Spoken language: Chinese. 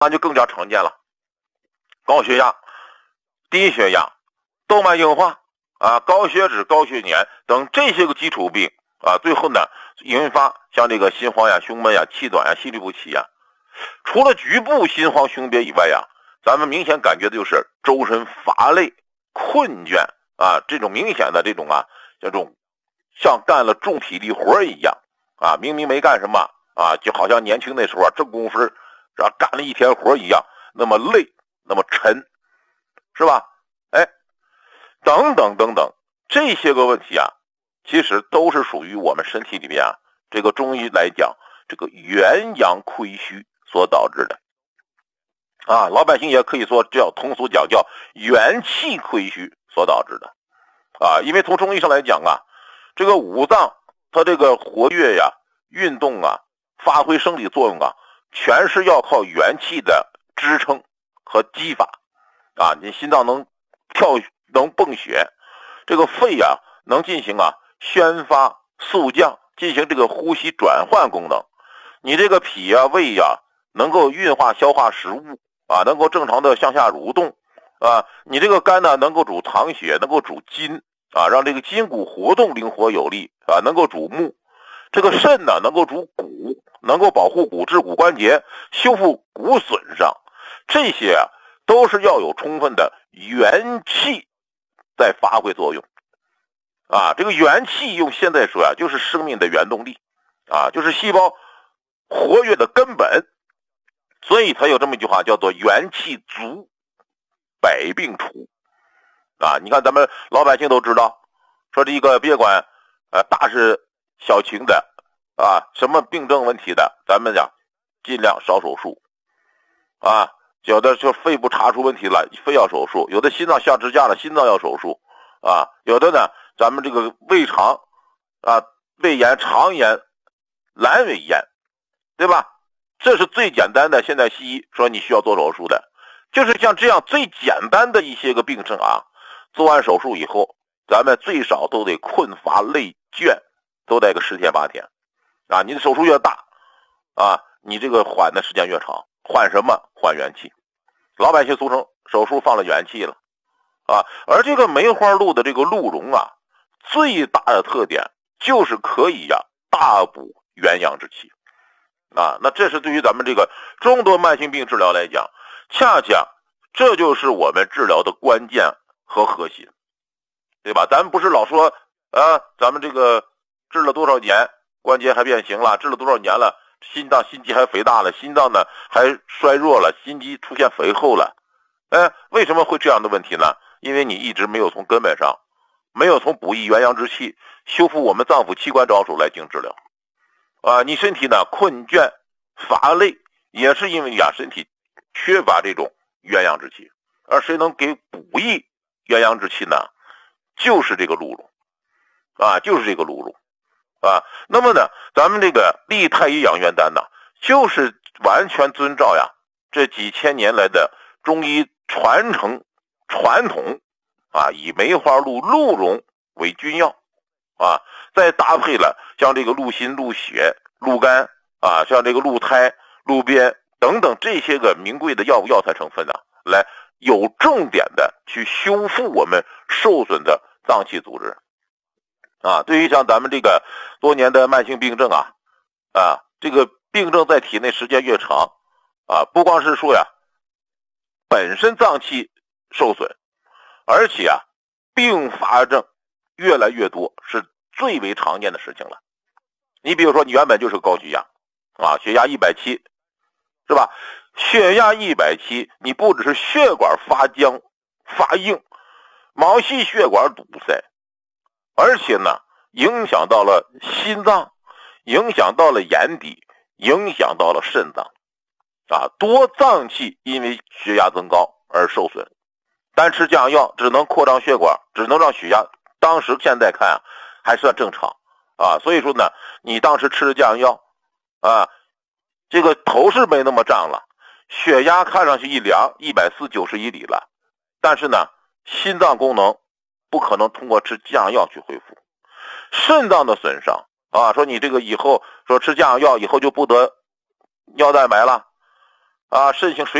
那就更加常见了，高血压、低血压、动脉硬化高血脂、高血粘等这些个基础病最后呢引发像这个心慌呀、胸闷呀、气短呀、心律不齐呀。除了局部心慌胸憋以外呀，咱们明显感觉的就是周身乏累、困倦这种明显的这种像干了重体力活一样明明没干什么就好像年轻那时候正功夫干了一天活一样，那么累，那么沉，是吧？等等等等，这些个问题其实都是属于我们身体里面这个中医来讲这个元阳亏虚所导致的老百姓也可以说叫通俗讲叫元气亏虚所导致的因为从中医上来讲这个五脏它这个活跃呀、运动发挥生理作用全是要靠元气的支撑和激发你心脏能跳能泵血，这个肺能进行宣发肃降，进行这个呼吸转换功能。你这个脾胃能够运化消化食物能够正常的向下蠕动你这个肝呢能够主藏血，能够主筋让这个筋骨活动灵活有力能够主目。这个肾呢能够主骨，能够保护骨质骨关节，修复骨损伤。这些都是要有充分的元气在发挥作用这个元气用现在说就是生命的原动力就是细胞活跃的根本。所以才有这么一句话叫做元气足，百病除你看咱们老百姓都知道，说这个别管大事小情的什么病症问题的，咱们讲尽量少手术有的就肺部查出问题了，非要手术；有的心脏下支架了，心脏要手术有的呢，咱们这个胃肠胃炎、肠炎、阑尾炎，对吧？这是最简单的，现在西医说你需要做手术的，就是像这样最简单的一些个病症做完手术以后，咱们最少都得困乏累倦，都得个10天8天你的手术越大你这个缓的时间越长。缓什么？缓元气。老百姓俗称手术放了元气了而这个梅花鹿的这个鹿茸最大的特点就是可以大补元阳之气那这是对于咱们这个众多慢性病治疗来讲，恰恰这就是我们治疗的关键和核心，对吧？咱们不是老说咱们这个治了多少年关节还变形了，治了多少年了心肌还肥大了，心脏呢还衰弱了，心肌出现肥厚了为什么会这样的问题呢？因为你一直没有从根本上，没有从补益元阳之气，修复我们脏腑器官着手来进行治疗你身体呢困倦乏累，也是因为身体缺乏这种元阳之气。而谁能给补益元阳之气呢？就是这个鹿茸就是这个鹿茸那么呢，咱们这个利太医养元丹呢，就是完全遵照这几千年来的中医传统以梅花鹿茸为君药再搭配了像这个鹿心、鹿血、鹿肝像这个鹿胎、鹿鞭等等这些个名贵的药材成分来有重点的去修复我们受损的脏器组织对于像咱们这个多年的慢性病症这个病症在体内时间越长不光是说本身脏器受损，而且并发症越来越多，是最为常见的事情了。你比如说你原本就是高血压血压170，是吧？血压170，你不只是血管发僵发硬，毛细血管堵塞，而且呢影响到了心脏，影响到了眼底，影响到了肾脏多脏器因为血压增高而受损。单吃降压药只能扩张血管，只能让血压当时现在看还算正常所以说呢，你当时吃的降压药这个头是没那么胀了，血压看上去一量140/90里了，但是呢心脏功能不可能通过吃降压药去恢复。肾脏的损伤说你这个以后说吃降压药以后就不得尿蛋白了肾性水